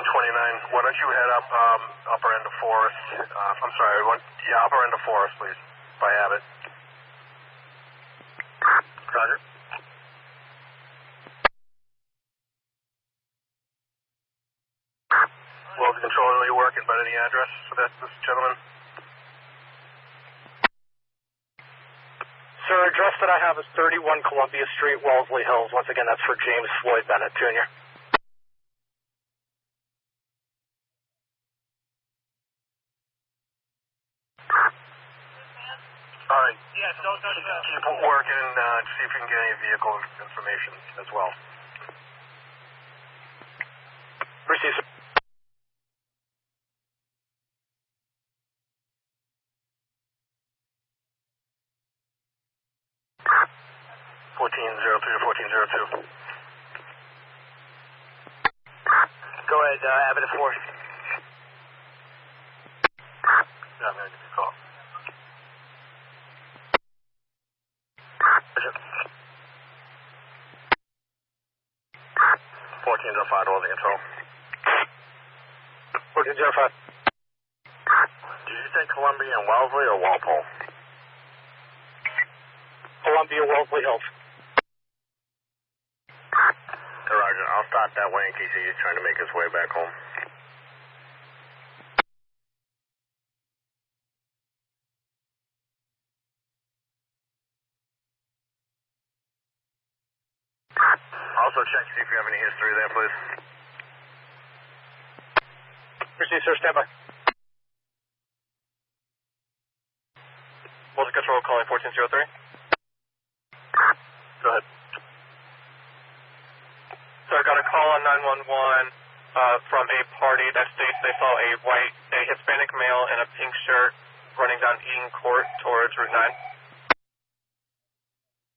29, why don't you head up upper end of Forest? I'm sorry, upper end of Forest, please, by Abbott. Roger. Well, the control, are you working by any address for this gentleman? Sir, address that I have is 31 Columbia Street, Wellesley Hills. Once again, that's for James Floyd Bennett, Jr. All right. Yeah, don't keep working and see if you can get any vehicle information as well. Receive, sir. (1403 to 1402). Go ahead, Abbott at Forest. Yeah, I'm going to give you a call. 1405 to holding control. 1405. Did you say Columbia and Wellesley or Walpole? Columbia, Wellesley Hills. Roger, I'll start that way in case he's trying to make his way back home. Also check to see if you have any history there, please. Receive, sir. Stand by. Voltage control calling 1403. Go ahead. So I got a call on 911 from a party that states they saw a Hispanic male in a pink shirt running down Eden Court towards Route 9.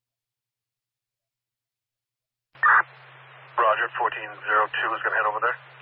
Roger, 1402 is going to head over there.